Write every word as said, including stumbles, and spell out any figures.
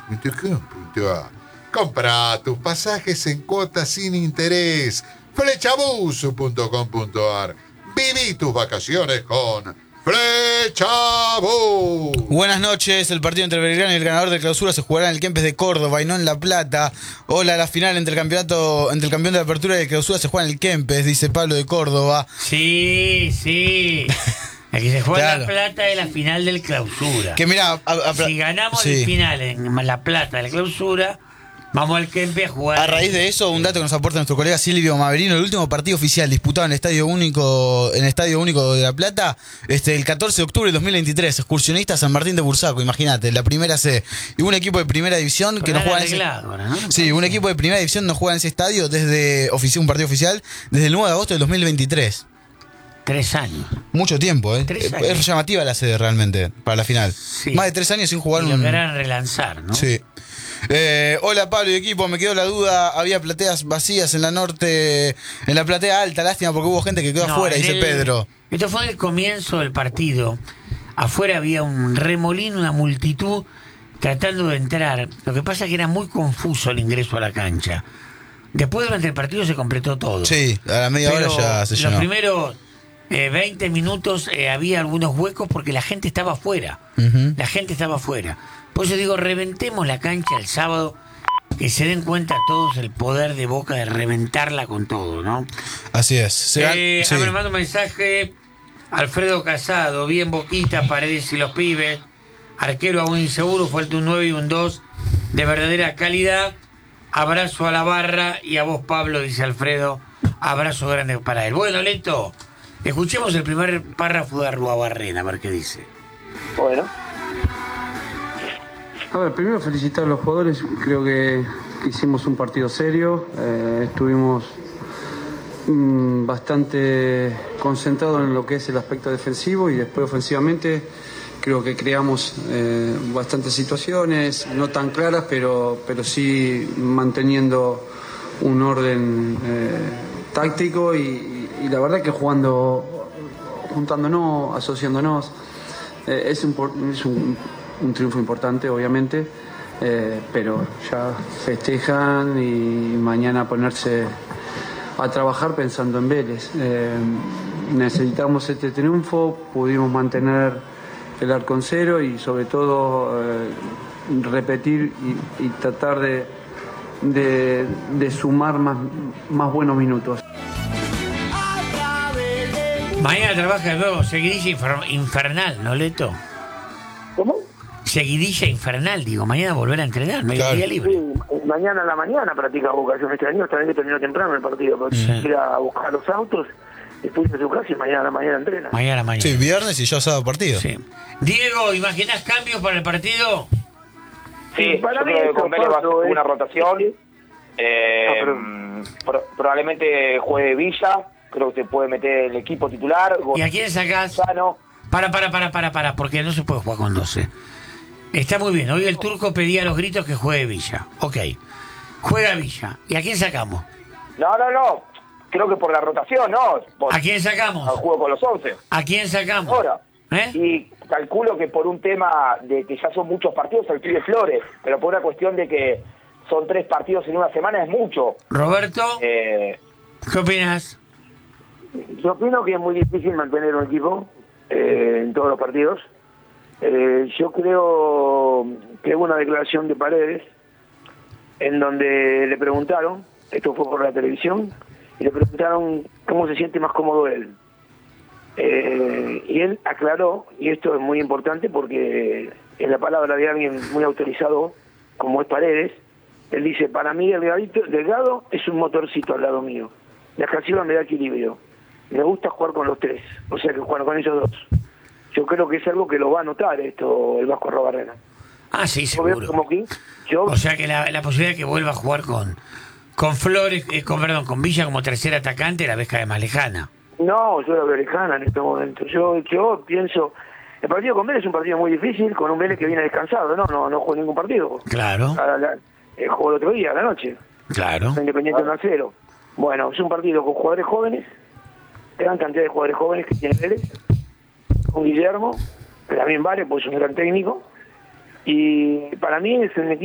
punto com punto a r. Compra tus pasajes en cuotas sin interés. Flechabus punto com punto a r. Viví tus vacaciones con Flechabus. Buenas noches. El partido entre Belgrano y el ganador de clausura se jugará en el Kempes de Córdoba y no en La Plata. Hola, la final entre el campeonato, entre el campeón de la apertura y de clausura se juega en el Kempes, dice Pablo de Córdoba. Sí, sí. La que se juega Claro. en La Plata es la final del clausura. Que mira, a- a- Si ganamos sí. el final en La Plata de la clausura, vamos al Kempes a jugar. A raíz de eso, un dato que nos aporta nuestro colega Silvio Maverino, el último partido oficial disputado en el Estadio Único, en el Estadio Único de La Plata, este, el catorce de octubre de dos mil veintitrés, Excursionista San Martín de Bursaco, imagínate, la primera C. Y un equipo de primera división que no juega en ese... ahora, ¿no? Sí, un equipo de primera división no juega en ese estadio desde ofici- un partido oficial desde el nueve de agosto del dos mil veintitrés. Tres años. Mucho tiempo, ¿eh? Tres Es años. llamativa la sede realmente para la final. Sí. Más de tres años sin jugar Y lo un... querrán relanzar, ¿no? Sí. Eh, hola Pablo y equipo, me quedó la duda, había plateas vacías en la norte, en la platea alta, lástima porque hubo gente que quedó No, afuera, en dice el- Pedro. Esto fue en el comienzo del partido. Afuera había un remolino, una multitud tratando de entrar. Lo que pasa es que era muy confuso el ingreso a la cancha. Después, durante el partido, se completó todo. Sí, a la media Pero hora ya se los llenó. primeros eh, veinte minutos eh, había algunos huecos porque la gente estaba afuera. Ujú. La gente estaba afuera. Por eso digo, reventemos la cancha el sábado, que se den cuenta todos el poder de Boca de reventarla con todo, ¿no? Así es. Se gan- Eh, sí. ah, me manda un mensaje Alfredo Casado, bien Boquita, Paredes y los pibes, arquero aún inseguro, falta un nueve y un dos de verdadera calidad. Abrazo a la barra y a vos, Pablo, dice Alfredo, abrazo grande para él. Bueno, Leto, escuchemos el primer párrafo de Arruabarrena, a ver qué dice. Bueno, A ver, primero felicitar a los jugadores, creo que, que hicimos un partido serio, eh, estuvimos mm, bastante concentrados en lo que es el aspecto defensivo y después ofensivamente creo que creamos eh, bastantes situaciones, no tan claras, pero, pero sí manteniendo un orden eh, táctico y, y la verdad que jugando, juntándonos, asociándonos, eh, es un, por- es un un triunfo importante, obviamente, eh, pero ya festejan y mañana ponerse a trabajar pensando en Vélez. Eh, necesitamos este triunfo, pudimos mantener el arco en cero y sobre todo eh, repetir y, y tratar de, de, de sumar más, más buenos minutos. Mañana trabaja de nuevo, seguidilla infer- infernal, ¿no, Leto? ¿cómo? Seguidilla infernal, digo, mañana volver a entrenar, medio Claro. día libre. Sí, mañana a la mañana practica Boca. Yo me extrañó, esta vez que terminó temprano el partido, porque Sí. ir a buscar los autos, después a su casa y mañana a la mañana entrena. Mañana, mañana. Sí, viernes y ya sábado partido. Sí. Diego, ¿imaginás cambios para el partido? Sí, Para yo mí creo que eso, con Vélez va a Pato, ser una es- rotación. Eh, Ah, pero- mm, pro- probablemente juegue Villa, creo que se puede meter el equipo titular. ¿Y a quién sacás? Gonzalo. Para, para, para, para, para, porque no se puede jugar con doce. Está muy bien. Hoy el turco pedía a los gritos que juegue Villa. Ok. Juega Villa. ¿Y a quién sacamos? No, no, no. Creo que por la rotación, ¿no? Por, ¿A quién al sacamos? juego con los once. ¿A quién sacamos? Ahora. ¿Eh? Y calculo que por un tema de que ya son muchos partidos al pibe Flores, pero por una cuestión de que son tres partidos en una semana es mucho. Roberto, Eh, ¿qué opinas? Yo opino que es muy difícil mantener un equipo eh, en todos los partidos. Eh, yo creo que hubo una declaración de Paredes en donde le preguntaron, esto fue por la televisión, y le preguntaron cómo se siente más cómodo él. Eh, y él aclaró, y esto es muy importante porque es la palabra de alguien muy autorizado como es Paredes. Él dice, para mí Delgadito, Delgado es un motorcito al lado mío. La casilla me da equilibrio. Me gusta jugar con los tres, o sea que jugar con ellos dos. Yo creo que es algo que lo va a notar esto el Vasco Arruabarrena. Ah, sí, Yo veo seguro. como que yo O sea que la, la posibilidad de que vuelva a jugar con con Flores, eh, con perdón, con Villa como tercer atacante la vez cada vez más lejana. no, yo la veo lejana en este momento. Yo yo pienso, el partido con Vélez es un partido muy difícil, con un Vélez que viene descansado, no, no, no jugó ningún partido. Claro, A la- eh, jugó el otro día, a la noche. claro. Independiente uno a cero. Bueno, es un partido con jugadores jóvenes, gran cantidad de jugadores jóvenes que tiene Vélez, con Guillermo, que también vale, pues es un gran técnico, y para mí es un equipo